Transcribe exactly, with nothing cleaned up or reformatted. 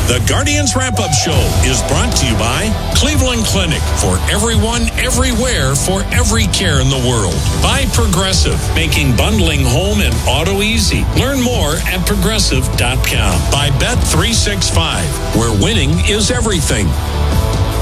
The Guardians Wrap-Up Show is brought to you by Cleveland Clinic, for everyone, everywhere, for every care in the world. By Progressive, making bundling home and auto easy. Learn more at progressive dot com. By Bet three sixty-five, where winning is everything.